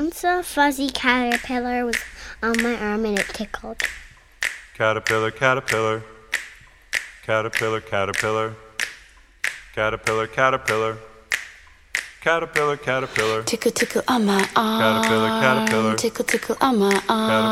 Once a fuzzy caterpillar was on my arm and it tickled. Caterpillar, caterpillar. Caterpillar, caterpillar. Caterpillar, caterpillar. Caterpillar, caterpillar. Tickle, tickle on my arm. Caterpillar, caterpillar. Tickle, tickle on my arm.